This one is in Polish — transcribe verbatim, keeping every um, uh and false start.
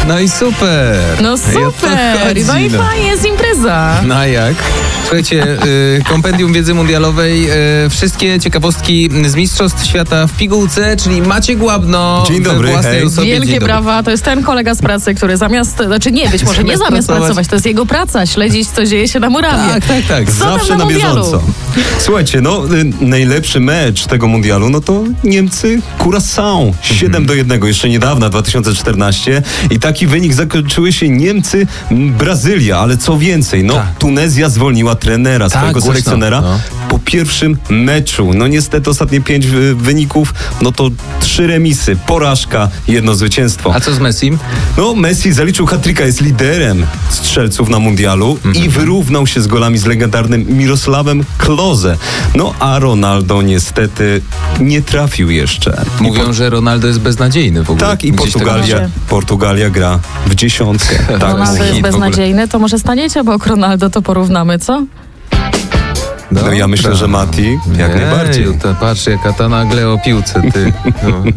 No i super. No super. chodzi, No i no. fajnie, jest impreza. No a jak? Słuchajcie, y, kompendium wiedzy mundialowej, y, wszystkie ciekawostki z Mistrzostw Świata w pigułce, czyli Maciek Łabno. Dzień dobry, we własnej hej. osobie. Dzień Wielkie dobry. brawa, to jest ten kolega z pracy, który zamiast, znaczy nie, być może nie Zamiast zamiast pracować. pracować, to jest jego praca, śledzić, co dzieje się na murawie. Tak, tak, tak. Co tam Zawsze na na mundialu? bieżąco. Słuchajcie, no y, najlepszy mecz tego mundialu, no to Niemcy Curaçao. siedem do jednego, jeszcze niedawno, dwa tysiące czternaście. I taki wynik zakończyły się Niemcy m, Brazylia, ale co więcej, no Tak. Tunezja zwolniła trenera, Tak, swojego głośno, selekcjonera no. po pierwszym meczu. No niestety ostatnie pięć y, wyników, no to trzy remisy, porażka, jedno zwycięstwo. A co z Messim? No, Messi zaliczył hat-tricka, jest liderem strzelców na mundialu i wyrównał się z golami z legendarnym Mirosławem Klose. No, a Ronaldo niestety nie trafił jeszcze. I Mówią, że Ronaldo jest beznadziejny w ogóle. tak, i Gdzieś Portugalia, Może. Portugalia gra w dziesiątkę. Tak, Ronaldo hit jest w ogóle. beznadziejny, to może staniecie obok Ronaldo, to porównamy, co? No ja myślę, że Mati jak Ej, najbardziej. To patrz, jaka ta nagle o piłce, ty. No.